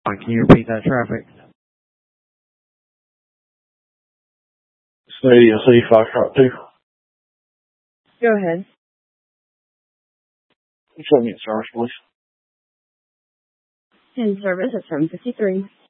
Can you repeat that traffic? C Foxtrot 2. Go ahead. Show me at service, please. In service at 7:53.